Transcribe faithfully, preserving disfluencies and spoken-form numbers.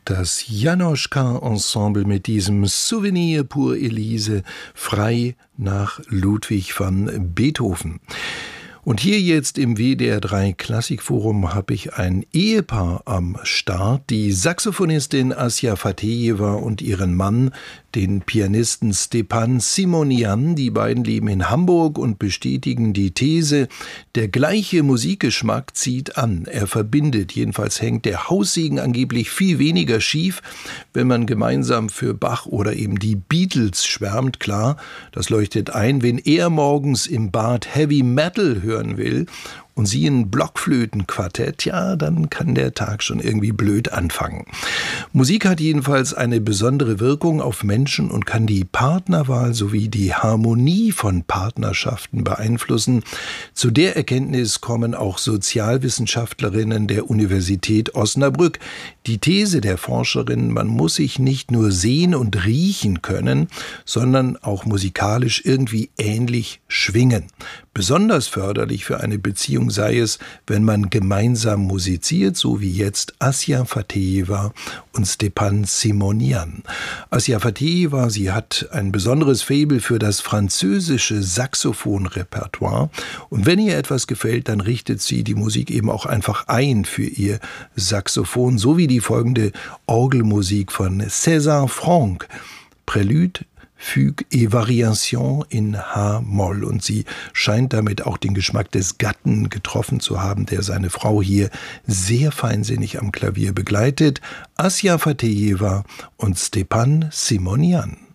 Das Janoschka-Ensemble mit diesem Souvenir pour Elise, frei nach Ludwig van Beethoven. Und hier jetzt im W D R drei Klassikforum habe ich ein Ehepaar am Start, die Saxophonistin Asja Fatejewa und ihren Mann, den Pianisten Stepan Simonian. Die beiden leben in Hamburg und bestätigen die These, der gleiche Musikgeschmack zieht an. Er verbindet, jedenfalls hängt der Haussegen angeblich viel weniger schief, wenn man gemeinsam für Bach oder eben die Beatles schwärmt. Klar, das leuchtet ein, wenn er morgens im Bad Heavy Metal hören will und sie ein Blockflötenquartett, ja, dann kann der Tag schon irgendwie blöd anfangen. Musik hat jedenfalls eine besondere Wirkung auf Menschen und kann die Partnerwahl sowie die Harmonie von Partnerschaften beeinflussen. Zu der Erkenntnis kommen auch Sozialwissenschaftlerinnen der Universität Osnabrück. Die These der Forscherin, man muss sich nicht nur sehen und riechen können, sondern auch musikalisch irgendwie ähnlich schwingen. Besonders förderlich für eine Beziehung sei es, wenn man gemeinsam musiziert, so wie jetzt Asja Fatejewa und Stepan Simonian. Asja Fatejewa, sie hat ein besonderes Faible für das französische Saxophonrepertoire. Und wenn ihr etwas gefällt, dann richtet sie die Musik eben auch einfach ein für ihr Saxophon, so wie die folgende Orgelmusik von César Franck, Prélude, Fugue et Variation in H-Moll. Und sie scheint damit auch den Geschmack des Gatten getroffen zu haben, der seine Frau hier sehr feinsinnig am Klavier begleitet. Asja Fatejewa und Stepan Simonian.